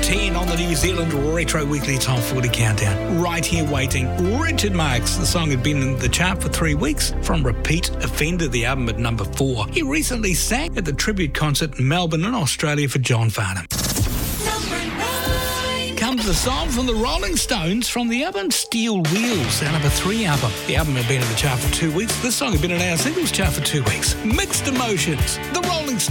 10 on the New Zealand Retro Weekly Top 40 Countdown. Right Here Waiting, Richard Marx. The song had been in the chart for 3 weeks. From Repeat Offender, the album at number 4. He recently sang at the tribute concert in Melbourne in Australia for John Farnham. Comes the song from the Rolling Stones from the album Steel Wheels, their number 3 album. The album had been in the chart for 2 weeks. This song had been in our singles chart for 2 weeks. Mixed Emotions, the Rolling Stones.